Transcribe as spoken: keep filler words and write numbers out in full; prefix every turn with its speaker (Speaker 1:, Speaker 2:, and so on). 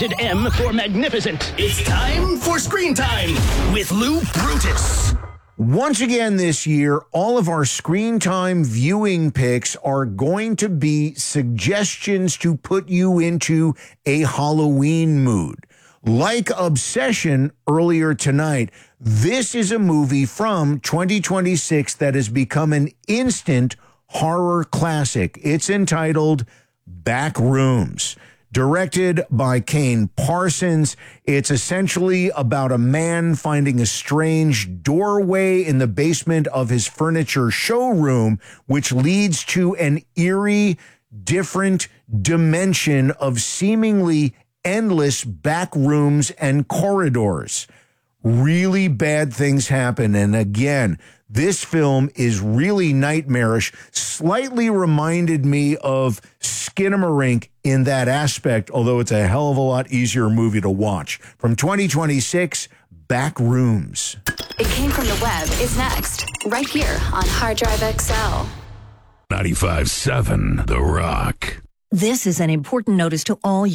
Speaker 1: Rated M for magnificent.
Speaker 2: It's time for Screen Time with Lou Brutus.
Speaker 3: Once again this year, all of our Screen Time viewing picks are going to be suggestions to put you into a Halloween mood. Like Obsession earlier tonight, this is a movie from twenty twenty-six that has become an instant horror classic. It's entitled Backrooms. Directed by Kane Parsons, it's essentially about a man finding a strange doorway in the basement of his furniture showroom, which leads to an eerie, different dimension of seemingly endless back rooms and corridors. Really bad things happen. And again, this film is really nightmarish. Slightly reminded me of Skinamarink in that aspect, although it's a hell of a lot easier movie to watch. From twenty twenty-six, Backrooms.
Speaker 4: It Came From the Web is next, right here on Hard Drive X L.
Speaker 5: ninety-five point seven The Rock.
Speaker 6: This is an important notice to all